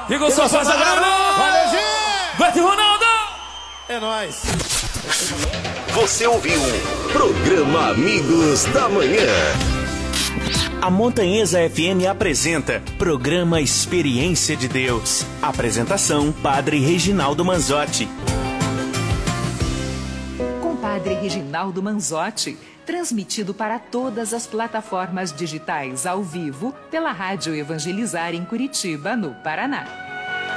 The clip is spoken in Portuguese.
Igor Souza, Valeu, gente! Beto Ronaldo! É nóis! Você ouviu Programa Amigos da Manhã. A Montanhesa FM apresenta Programa Experiência de Deus. Apresentação, Padre Reginaldo Manzotti. Com Padre Reginaldo Manzotti, transmitido para todas as plataformas digitais ao vivo pela Rádio Evangelizar em Curitiba, no Paraná.